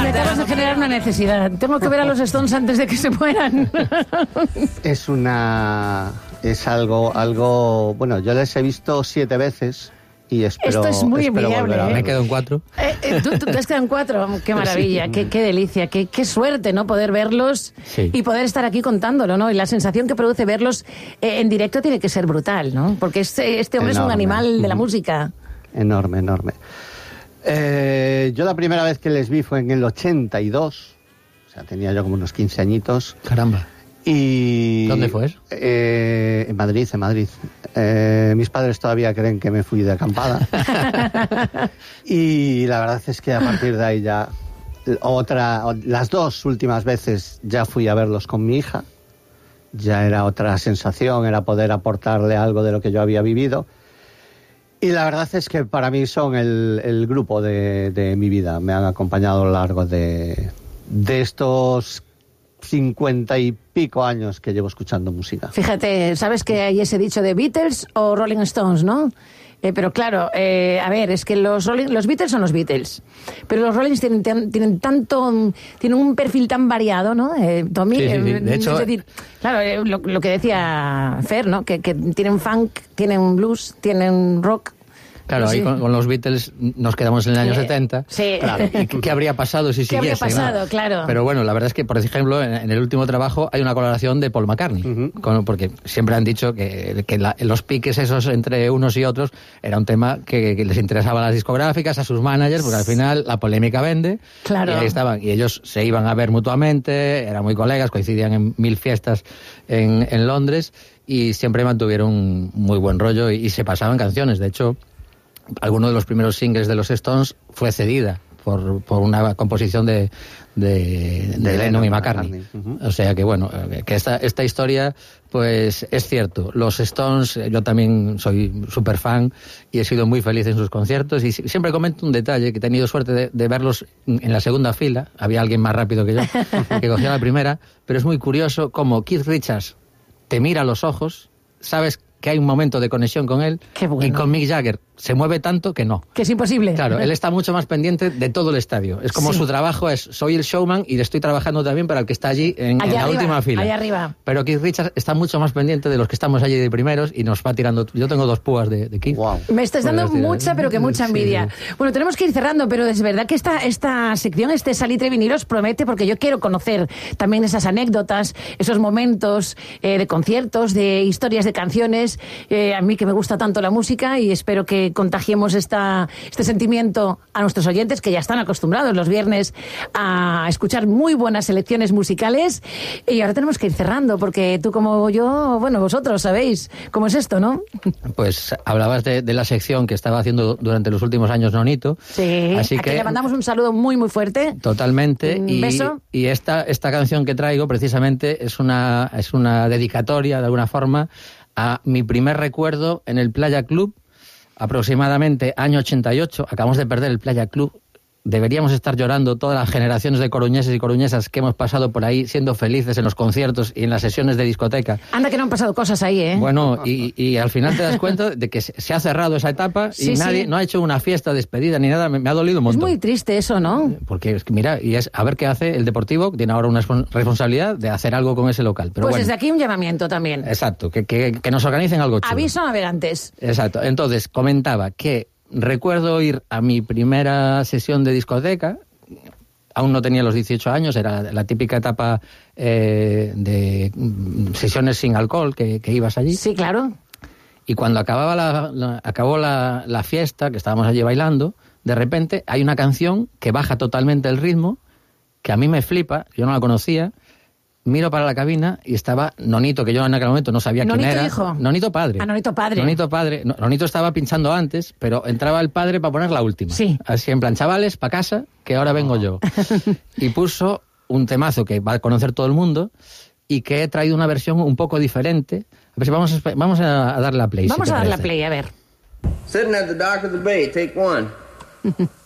acabas de generar una necesidad. Tengo que ver a los Stones antes de que se mueran. Es algo... Bueno, yo les he visto 7 veces y espero... Esto es muy espero envidiable, volver a verlos. Me quedo en 4. Tú te has quedado en 4. Qué maravilla, Sí. qué delicia, qué suerte, ¿no? Poder verlos Sí. y poder estar aquí contándolo, ¿no? Y la sensación que produce verlos en directo tiene que ser brutal, ¿no? Porque este hombre es un Enorme. animal de la música. Enorme. Yo la primera vez que les vi fue en el 82. O sea, tenía yo como unos 15 añitos. Caramba. Y... ¿Dónde fue eso? En Madrid. Mis padres todavía creen que me fui de acampada. Y la verdad es que a partir de ahí ya... Las 2 últimas veces ya fui a verlos con mi hija. Ya era otra sensación, era poder aportarle algo de lo que yo había vivido. Y la verdad es que para mí son el grupo de mi vida. Me han acompañado a lo largo de estos 50 y pico años que llevo escuchando música. Fíjate, ¿sabes que hay ese dicho de Beatles o Rolling Stones, no? Pero claro, a ver, es que los Beatles son los Beatles, pero los Rollings tienen un perfil tan variado, ¿no? Tommy, Sí. De hecho, es decir, claro, lo que decía Fer, ¿no? Que tienen funk, tienen blues, tienen rock. Claro, Sí. ahí con los Beatles nos quedamos en el año 70. Sí. Claro. ¿Y qué habría pasado si ¿Qué habría siguiese? pasado? Claro. Pero bueno, la verdad es que, por ejemplo, en el último trabajo hay una colaboración de Paul McCartney. Porque siempre han dicho que los piques esos entre unos y otros era un tema que les interesaba a las discográficas, a sus managers, porque al final la polémica vende. Claro. Y ahí estaban. Y ellos se iban a ver mutuamente, eran muy colegas, coincidían en 1000 fiestas en Londres y siempre mantuvieron un muy buen rollo y se pasaban canciones. De hecho, alguno de los primeros singles de los Stones fue cedida por una composición de Lennon y McCartney. O sea que bueno, que esta historia pues es cierto. Los Stones, yo también soy súper fan y he sido muy feliz en sus conciertos y siempre comento un detalle, que he tenido suerte de verlos en la segunda fila. Había alguien más rápido que yo que cogía la primera, pero es muy curioso cómo Keith Richards te mira a los ojos, sabes que hay un momento de conexión con él. Qué bueno. Y con Mick Jagger se mueve tanto que no. Que es imposible. Claro, él está mucho más pendiente de todo el estadio. Es como Sí. su trabajo es, soy el showman y le estoy trabajando también para el que está allí en la arriba, última fila. allá arriba. Pero Keith Richards está mucho más pendiente de los que estamos allí de primeros y nos va tirando. Yo tengo 2 púas de Keith. Wow. Me estás dando Podría decir, mucha, pero que mucha sí. envidia. Bueno, tenemos que ir cerrando, pero es verdad que esta sección, este Salitre Vinilos, promete, porque yo quiero conocer también esas anécdotas, esos momentos de conciertos, de historias de canciones. A mí que me gusta tanto la música y espero que contagiemos este sentimiento a nuestros oyentes, que ya están acostumbrados los viernes a escuchar muy buenas selecciones musicales. Y ahora tenemos que ir cerrando, porque tú como yo, bueno, vosotros sabéis cómo es esto, ¿no? Pues hablabas de la sección que estaba haciendo durante los últimos años Nonito. Sí, Así a que que le mandamos un saludo muy, muy fuerte. Totalmente. Un beso. Y esta canción que traigo precisamente es una dedicatoria de alguna forma a mi primer recuerdo en el Playa Club, aproximadamente año 88. Acabamos de perder el Playa Club. Deberíamos estar llorando todas las generaciones de coruñeses y coruñesas que hemos pasado por ahí siendo felices en los conciertos y en las sesiones de discoteca. Anda que no han pasado cosas ahí, ¿eh? Bueno, y al final te das cuenta de que se ha cerrado esa etapa Sí, y nadie sí. no ha hecho una fiesta, despedida ni nada. Me ha dolido un Es montón. muy triste eso, ¿no? Porque es que mira, y es a ver qué hace el Deportivo, que tiene ahora una responsabilidad de hacer algo con ese local. Pero Pues bueno, desde aquí un llamamiento también. exacto, que nos organicen algo chulo. Aviso a navegantes. Exacto. Entonces, comentaba que recuerdo ir a mi primera sesión de discoteca. Aún no tenía los 18 años, era la típica etapa de sesiones sin alcohol que ibas allí. Sí, claro. Y cuando acabó la fiesta, que estábamos allí bailando, de repente hay una canción que baja totalmente el ritmo, que a mí me flipa, yo no la conocía. Miro para la cabina y estaba Nonito, que yo en aquel momento no sabía quién ¿Nonito era. hijo? Nonito padre. Ah, Nonito padre. Nonito padre. Nonito estaba pinchando antes, pero entraba el padre para poner la última. Sí. Así en plan, chavales, para casa, que ahora vengo yo. Y puso un temazo que va a conocer todo el mundo y que he traído una versión un poco diferente. A ver si vamos a darle la play. Vamos si te a dar la parece. play, a ver. Sitting at the dock of the bay, take one.